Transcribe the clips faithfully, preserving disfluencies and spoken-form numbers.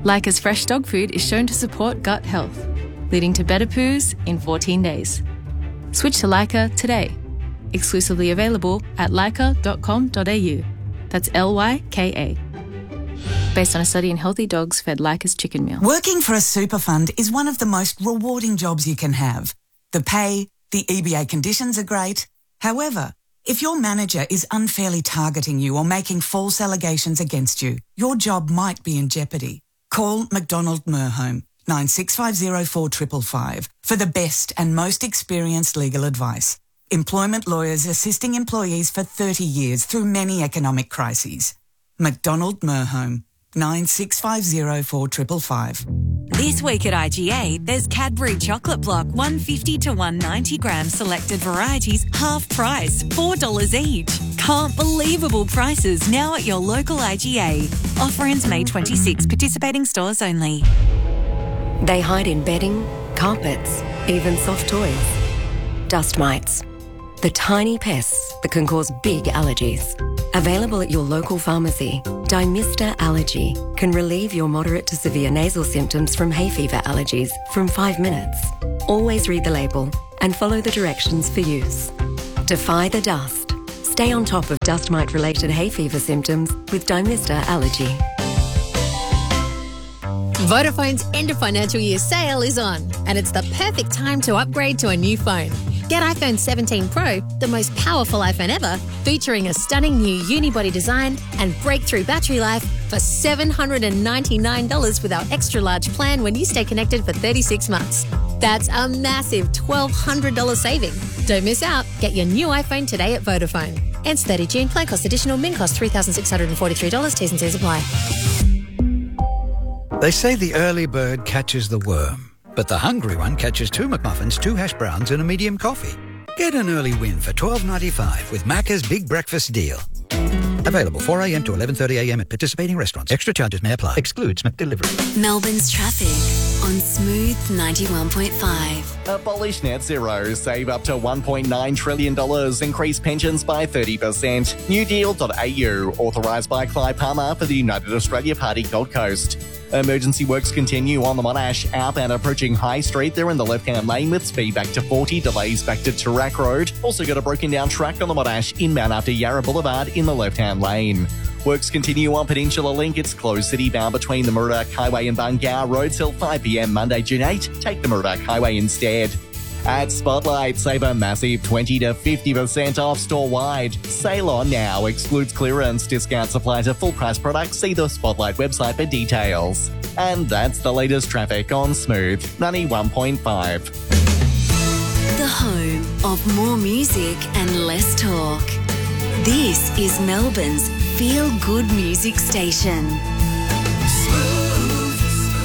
Lyca's fresh dog food is shown to support gut health, leading to better poos in fourteen days. Switch to Lyca today. Exclusively available at lyca dot com dot a u. That's L Y K A. Based on a study in healthy dogs fed Lyca's chicken meal. Working for a super fund is one of the most rewarding jobs you can have. The pay, the E B A conditions are great. However, if your manager is unfairly targeting you or making false allegations against you, your job might be in jeopardy. Call McDonald Merhome nine six five zero four five five five for the best and most experienced legal advice. Employment lawyers assisting employees for thirty years through many economic crises. McDonald Merhome nine six five zero four five five five. This week at I G A, there's Cadbury Chocolate Block, one fifty to one ninety gram selected varieties, half price, four dollars each. Can't believable prices now at your local I G A. Offer ends May twenty-sixth, participating stores only. They hide in bedding, carpets, even soft toys. Dust mites. The tiny pests that can cause big allergies. Available at your local pharmacy, Dymista Allergy can relieve your moderate to severe nasal symptoms from hay fever allergies from five minutes. Always read the label and follow the directions for use. Defy the dust. Stay on top of dust mite related hay fever symptoms with Dymista Allergy. Vodafone's end of financial year sale is on, and it's the perfect time to upgrade to a new phone. Get iPhone seventeen Pro, the most powerful iPhone ever, featuring a stunning new unibody design and breakthrough battery life for seven hundred ninety-nine dollars with our extra large plan when you stay connected for thirty-six months. That's a massive twelve hundred dollars saving. Don't miss out. Get your new iPhone today at Vodafone. Ends thirty June. Plan cost additional. Min cost three thousand six hundred forty-three dollars. T's and C's apply. They say the early bird catches the worm, but the hungry one catches two McMuffins, two hash browns and a medium coffee. Get an early win for twelve ninety-five with Macca's Big Breakfast Deal. Available four a m to eleven thirty a m at participating restaurants. Extra charges may apply. Excludes McDelivery. Melbourne's traffic on Smooth ninety-one point five. Abolish net zero. Save up to one point nine trillion dollars. Increase pensions by thirty percent. new deal dot a u. Authorised by Clive Palmer for the United Australia Party Gold Coast. Emergency works continue on the Monash outbound approaching High Street. They're in the left-hand lane with speed back to forty. Delays back to Tarak Road. Also got a broken down track on the Monash inbound after Yarra Boulevard in the left-hand lane. Works continue on Peninsula Link. It's closed city bound between the Murdoch Highway and Bungar Road till five p m Monday, June eighth. Take the Murdoch Highway instead. At Spotlight, save a massive twenty to fifty percent off store-wide. Sale on now. Excludes clearance. Discounts apply to full-price products. See the Spotlight website for details. And that's the latest traffic on Smooth ninety-one point five. The home of more music and less talk. This is Melbourne's feel-good music station. Smooth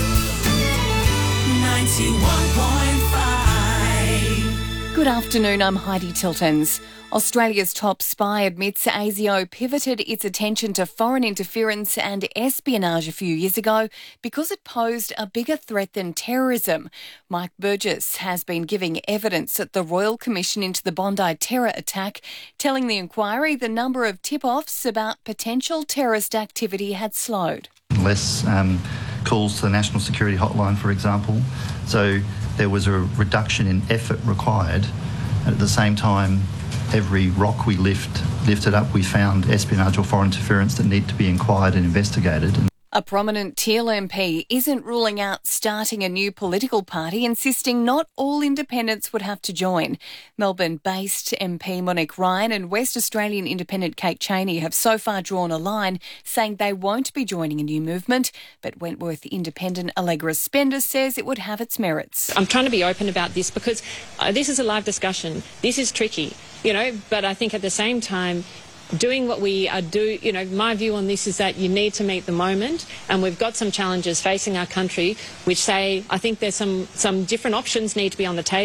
ninety-one point five. Good afternoon, I'm Heidi Tiltons. Australia's top spy admits ASIO pivoted its attention to foreign interference and espionage a few years ago because it posed a bigger threat than terrorism. Mike Burgess has been giving evidence at the Royal Commission into the Bondi terror attack, telling the inquiry the number of tip-offs about potential terrorist activity had slowed. Less um, calls to the National Security Hotline, for example. So there was a reduction in effort required. And at the same time, every rock we lift lifted up, we found espionage or foreign interference that need to be inquired and investigated. A prominent Teal M P isn't ruling out starting a new political party, insisting not all independents would have to join. Melbourne-based M P Monique Ryan and West Australian independent Kate Chaney have so far drawn a line, saying they won't be joining a new movement. But Wentworth independent Allegra Spender says it would have its merits. I'm trying to be open about this because uh, this is a live discussion. This is tricky, you know, but I think at the same time, doing what we are do, you know, my view on this is that you need to meet the moment, and we've got some challenges facing our country which say I think there's some, some different options need to be on the table.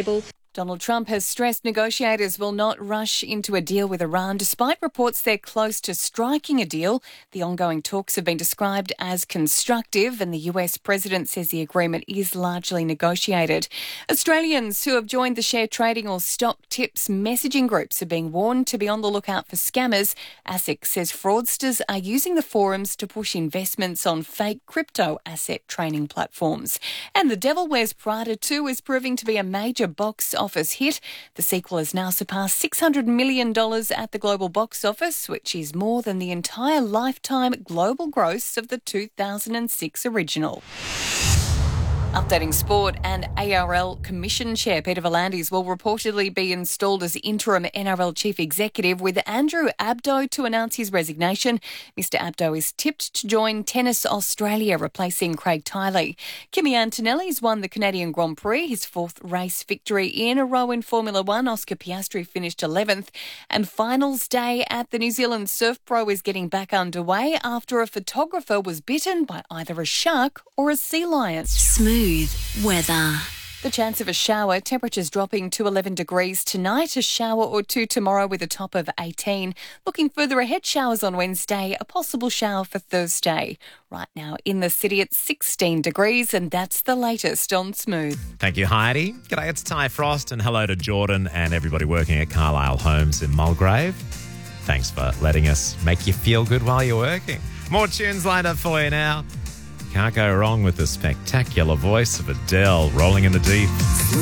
Donald Trump has stressed negotiators will not rush into a deal with Iran, despite reports they're close to striking a deal. The ongoing talks have been described as constructive, and the U S president says the agreement is largely negotiated. Australians who have joined the share trading or stock tips messaging groups are being warned to be on the lookout for scammers. ASIC says fraudsters are using the forums to push investments on fake crypto asset trading platforms. And The Devil Wears Prada two is proving to be a major box office hit. The sequel has now surpassed six hundred million dollars at the global box office, which is more than the entire lifetime global gross of the two thousand six original. Updating sport, and A R L Commission Chair Peter V'landys will reportedly be installed as interim N R L Chief Executive, with Andrew Abdo to announce his resignation. Mister Abdo is tipped to join Tennis Australia, replacing Craig Tiley. Kimi Antonelli's won the Canadian Grand Prix, his fourth race victory in a row in Formula One. Oscar Piastri finished eleventh. And finals day at the New Zealand Surf Pro is getting back underway after a photographer was bitten by either a shark or a sea lion. Smooth weather. The chance of a shower, temperatures dropping to eleven degrees tonight, a shower or two tomorrow with a top of eighteen. Looking further ahead, showers on Wednesday, a possible shower for Thursday. Right now in the city it's sixteen degrees, and that's the latest on Smooth. Thank you, Heidi. G'day, it's Ty Frost, and hello to Jordan and everybody working at Carlisle Homes in Mulgrave. Thanks for letting us make you feel good while you're working. More tunes lined up for you now. Can't go wrong with the spectacular voice of Adele, Rolling in the Deep.